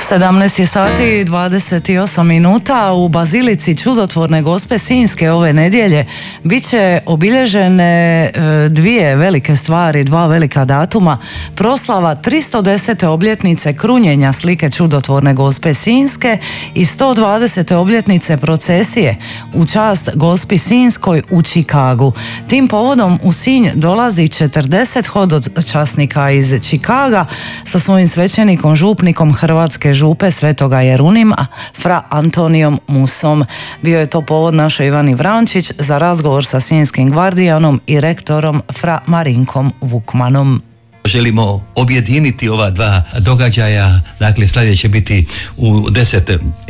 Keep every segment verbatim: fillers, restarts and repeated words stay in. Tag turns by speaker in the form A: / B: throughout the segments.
A: sedamnaest je sati dvadeset osam minuta. U Bazilici Čudotvorne Gospe Sinjske ove nedjelje bit će obilježene dvije velike stvari, dva velika datuma. Proslava tristo desete obljetnice krunjenja slike Čudotvorne Gospe Sinjske i sto dvadesete obljetnice procesije u čast Gospi Sinjskoj u Čikagu. Tim povodom u Sinj dolazi četrdeset hodočasnika iz Čikaga sa svojim svećenikom, župnikom Hrvatske župe Svetoga Jerunima, fra Antonijom Musom. Bio je to povod našoj Ivani Vrančić za razgovor sa sinjskim gvardijanom i rektorom fra Marinkom Vukmanom.
B: Želimo objediniti ova dva događaja, dakle sljedeće će biti u deset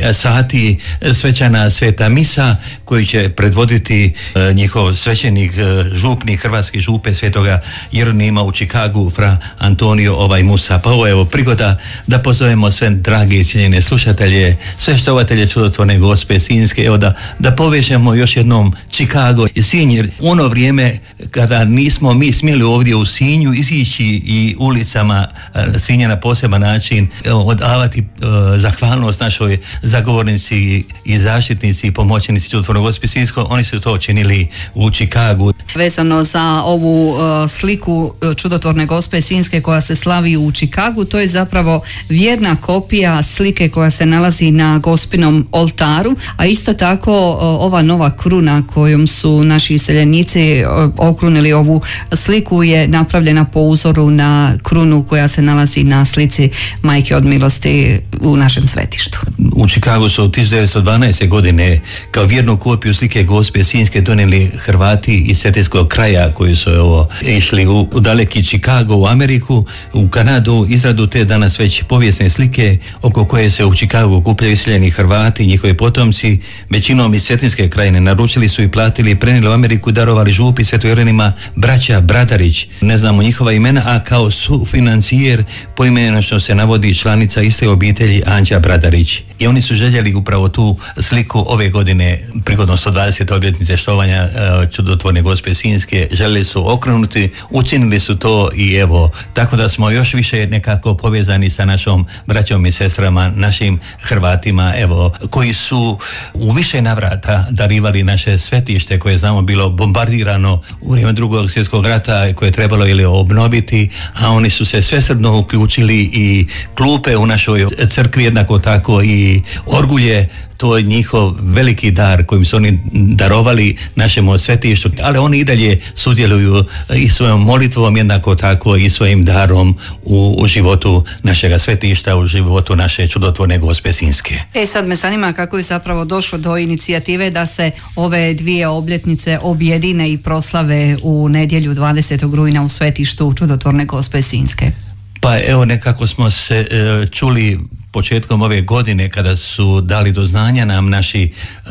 B: sati svečana sveta misa koju će predvoditi e, njihov svećenik, e, župnik Hrvatske župe Svetoga Jeronima u Čikagu, fra Antonio ovaj Musa. Pa ovo je evo prigoda da pozovemo sve drage i cijenjene slušatelje, sve štovatelje Čudotvorne Gospe Sinjske, evo da, da povežemo još jednom Čikago i Sinj, jer u ono vrijeme kada nismo mi smjeli ovdje u Sinju izići i ulicama Sinja na poseban način odavati uh, zahvalnost našoj zagovornici i zaštitnici i pomoćnici Čudotvorne Gospe Sinjske, oni su to činili u Čikagu.
C: Vezano za ovu uh, sliku Čudotvorne Gospe Sinjske koja se slavi u Čikagu, to je zapravo vjerna kopija slike koja se nalazi na Gospinom oltaru, a isto tako uh, ova nova kruna kojom su naši iseljenici uh, okrunili ovu sliku je napravljena po uzoru na krunu koja se nalazi na slici Majke od milosti u našem svetištu.
B: U Čikagu su od tisuću devetsto dvanaeste. godine kao vjernu kopiju slike Gospe Sinjske donijeli Hrvati iz cetinskog kraja koji su ovo, išli u, u daleki Čikago u Ameriku, u Kanadu, izradu te danas već povijesne slike oko koje se u Čikagu okupljaju iseljeni Hrvati i njihovi potomci, većinom iz cetinske krajine. Naručili su i platili, prenijeli u Ameriku, darovali župi Svetojeronima braća Bradarić. Ne znamo njihova imena, a kao sufinancijer poimenočno se navodi članica iste obitelji Anđa Bradarić. I oni su željeli upravo tu sliku ove godine, prigodom sto dvadesete obljetnice štovanja uh, Čudotvorne Gospe Sinjske, željeli su okrenuti, učinili su to i evo, tako da smo još više nekako povezani sa našom braćom i sestrama, našim Hrvatima, evo, koji su u više navrata darivali naše svetište koje znamo bilo bombardirano u vrijeme Drugog svjetskog rata, koje je trebalo ili obnoviti, a oni su se svesrdno uključili i klupe u našoj crkvi, jednako tako i orgulje. To je njihov veliki dar kojim su oni darovali našemu svetištu, ali oni i dalje sudjeluju i svojom molitvom, jednako tako i svojim darom u, u životu našega svetišta, u životu naše Čudotvorne Gospe Sinjske.
C: E sad me zanima kako je zapravo došlo do inicijative da se ove dvije obljetnice objedine i proslave u nedjelju dvadesetog rujna u svetištu Čudotvorne Gospe Sinjske.
B: Pa evo, nekako smo se e, čuli početkom ove godine kada su dali do znanja nam naši uh,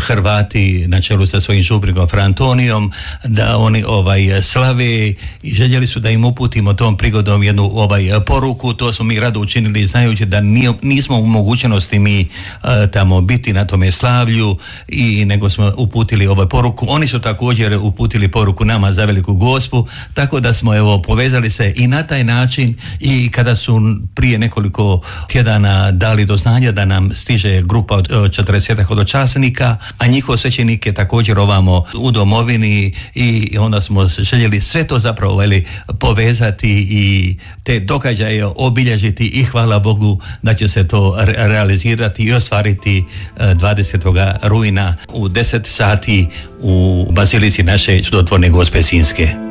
B: Hrvati na čelu sa svojim župnikom fra Antonijom da oni ovaj slave i željeli su da im uputimo tom prigodom jednu ovaj poruku. To smo mi rado učinili znajući da nije, nismo u mogućnosti mi uh, tamo biti na tome slavlju, i nego smo uputili ovaj poruku. Oni su također uputili poruku nama za Veliku Gospu, tako da smo evo povezali se i na taj način. I kada su prije nekoliko tjedana dali do znanja da nam stiže grupa od četrdeset hodočasnika, a njihov svećenik je također ovamo u domovini, i onda smo željeli sve to zapravo veli, povezati i te događaje obilježiti, i hvala Bogu da će se to re- realizirati i ostvariti dvadesetog rujna u deset sati u Bazilici naše Čudotvorne Gospe Sinjske.